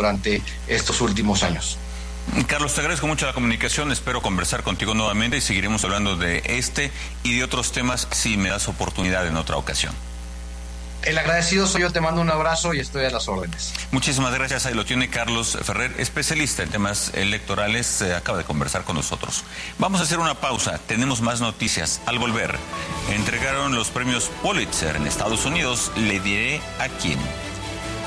durante estos últimos años. Carlos, te agradezco mucho la comunicación, espero conversar contigo nuevamente y seguiremos hablando de este y de otros temas si me das oportunidad en otra ocasión. El agradecido soy yo, te mando un abrazo y estoy a las órdenes. Muchísimas gracias, ahí lo tiene Carlos Ferrer, especialista en temas electorales, acaba de conversar con nosotros. Vamos a hacer una pausa, tenemos más noticias. Al volver, entregaron los premios Pulitzer en Estados Unidos, le diré a quién.